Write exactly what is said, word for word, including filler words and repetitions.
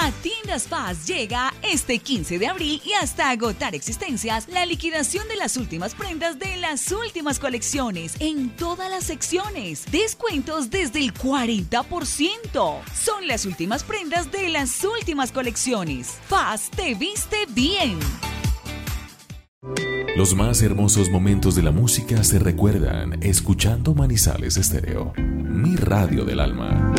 A Tiendas Paz llega este quince de abril y hasta agotar existencias la liquidación de las últimas prendas de las últimas colecciones en todas las secciones. Descuentos desde el cuarenta por ciento. Son las últimas prendas de las últimas colecciones. Paz te viste bien. Los más hermosos momentos de la música se recuerdan escuchando Manizales Estéreo, mi radio del alma.